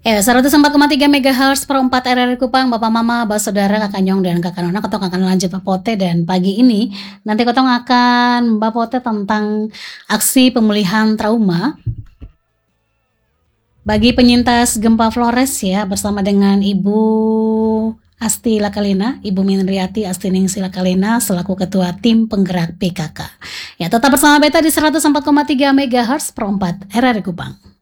Ya, 104,3 MHz per 4 RRI Kupang, Bapak Mama, Bapak Saudara, Kakak Nyong, dan Kakak Nona. Kotong akan lanjut Bapote, dan pagi ini nanti Kotong akan Bapote tentang aksi pemulihan trauma bagi penyintas gempa Flores ya, bersama dengan Ibu Asti Lakalina, Ibu Minriati Astiningsi Lakalina selaku Ketua Tim Penggerak PKK. Ya, tetap bersama Beta di 104,3 MHz per 4 RRI Kupang.